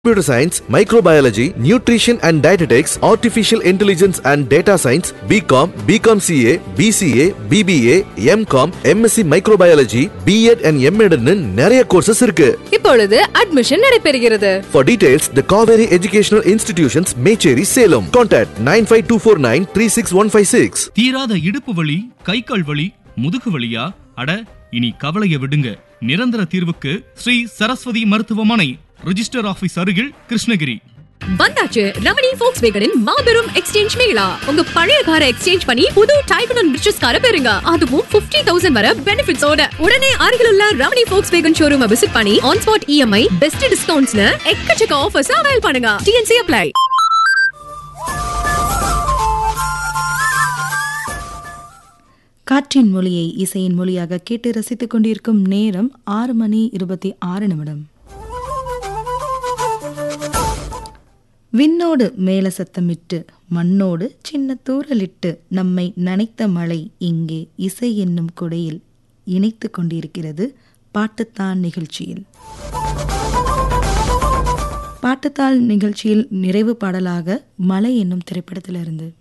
Computer Science, Microbiology, Nutrition and Dietetics, Artificial Intelligence and Data Science, BCom, BCom CA, BCA, BBA, MCom, MSc Microbiology, B.Ed and M.Ed ன்னு நிறைய courses இருக்கு. இப்பொழுது admission நடைபெறுகிறது. For details, the Kaveri Educational Institutions, Mecheri, Salem. Contact 9524936156. தீராத இடுப்பு வலி, கை கால் வலி, முதுகு வலியா? அட, இனி கவலைய விடுங்க. நிரந்தர தீர்வுக்கு ஸ்ரீ சரஸ்வதி மருத்துவமனை, ரிஜிஸ்டர் ஆபீஸ் அருகில், கிருஷ்ணகிரி. வந்தாச்சு ரமணி ஃபோக்ஸ்வேகனின் மாபெரும் எக்ஸ்சேஞ்ச் மேளா. உங்க பழைய காரை எக்ஸ்சேஞ்ச் பண்ணி புது டைப் அண்ட் ரிச்சஸ் காரை பெறுங்க. அதுவும் 50,000 வரை பெனிஃபிட்ஸோட. உடனே அருகிலுள்ள ரமணி ஃபோக்ஸ்வேகன் ஷோரூமை விசிட் பண்ணி ஆன் ஸ்பாட் இஎம்ஐ, பெஸ்ட் டிஸ்கவுண்ட்ஸ்னு எக்கச்சக்க ஆஃபர்ஸ் அவைல் பண்ணுங்க. DNC apply. காற்றின் மொழியை இசையின் மொழியாக கேட்டு ரசித்துக் கொண்டிருக்கும் நேரம் 6:26. விண்ணோடு மேல சத்தமிட்டு, மண்ணோடு சின்ன தூறலிட்டு, நம்மை நனைத்த மழை இங்கே இசை என்னும் கொடையில் இணைத்து கொண்டிருக்கிறது பாட்டுத்தான் நிகழ்ச்சியில். பாட்டுத்தாள் நிகழ்ச்சியில் நிறைவு பாடலாக மலை என்னும் திரைப்படத்திலிருந்து